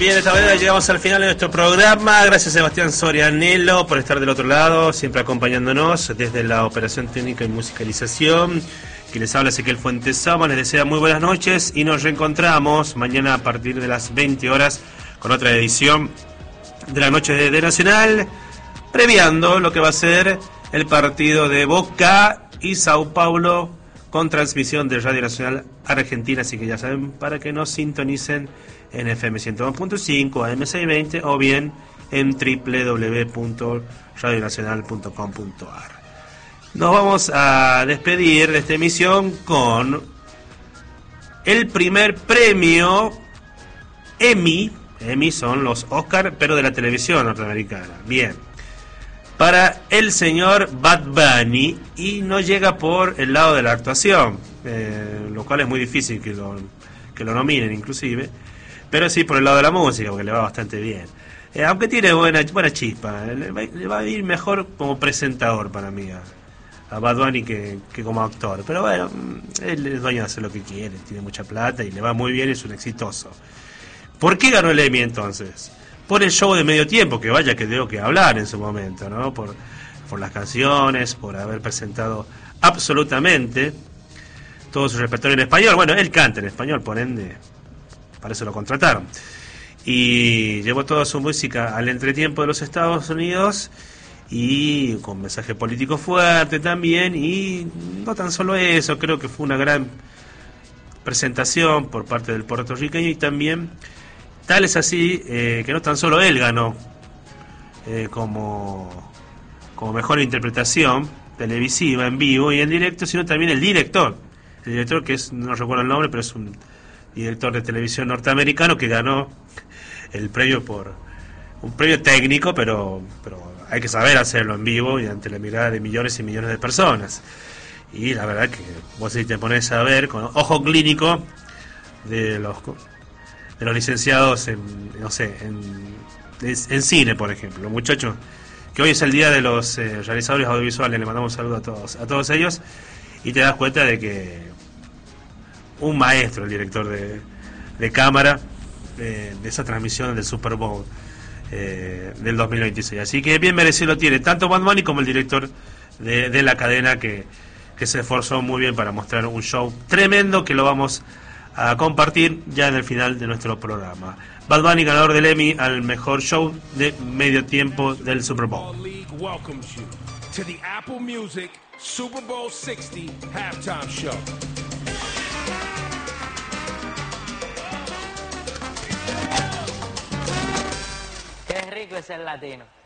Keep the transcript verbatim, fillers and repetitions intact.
Bien, de esta manera llegamos al final de nuestro programa. Gracias a Sebastián Sorianello por estar del otro lado, siempre acompañándonos desde la operación técnica y musicalización. Que les habla Ezequiel Fuentesama, les desea muy buenas noches y nos reencontramos mañana a partir de las veinte horas con otra edición de la noche de, de Nacional, previando lo que va a ser el partido de Boca y Sao Paulo con transmisión de Radio Nacional Argentina, así que ya saben, para que nos sintonicen en F M ciento dos punto cinco, A M seiscientos veinte o bien en doble u doble u doble u punto radio nacional punto com punto a r. Nos vamos a despedir de esta emisión con el primer premio Emmy. Emmy son los Oscar, pero de la televisión norteamericana. Bien. Para el señor Bad Bunny, y no llega por el lado de la actuación, eh, lo cual es muy difícil que lo, que lo nominen inclusive, pero sí por el lado de la música, porque le va bastante bien. Eh, aunque tiene buena, buena chispa, le va, le va a ir mejor como presentador para mí a, a Bad Bunny que, que como actor. Pero bueno, él es dueño de hacer lo que quiere, tiene mucha plata y le va muy bien y es un exitoso. ¿Por qué ganó el Emmy entonces? Por el show de medio tiempo, que vaya que dio que hablar en su momento, ¿no? Por, por las canciones, por haber presentado absolutamente todo su repertorio en español. Bueno, él canta en español, por ende, para eso lo contrataron. Y llevó toda su música al entretiempo de los Estados Unidos y con mensaje político fuerte también. Y no tan solo eso, creo que fue una gran presentación por parte del puertorriqueño y también... Tal es así eh, que no tan solo él ganó eh, como, como mejor interpretación televisiva en vivo y en directo, sino también el director. El director que es, no recuerdo el nombre, pero es un director de televisión norteamericano que ganó el premio por un premio técnico, pero, pero hay que saber hacerlo en vivo y ante la mirada de millones y millones de personas. Y la verdad que vos si te pones a ver con ojo clínico de los... de los licenciados en, no sé, en, en cine, por ejemplo, los muchachos, que hoy es el día de los eh, realizadores audiovisuales, le mandamos un saludo a todos, a todos ellos, y te das cuenta de que un maestro, el director de, de cámara, eh, de esa transmisión del Super Bowl eh, del dos mil veintiséis, así que bien merecido lo tiene, tanto Bad Bunny como el director de, de la cadena, que, que se esforzó muy bien para mostrar un show tremendo que lo vamos a compartir ya en el final de nuestro programa. Bad Bunny, ganador del Emmy al mejor show de medio tiempo del Super Bowl. To the Apple Music Super Bowl sesenta halftime show. Qué rico es el latino.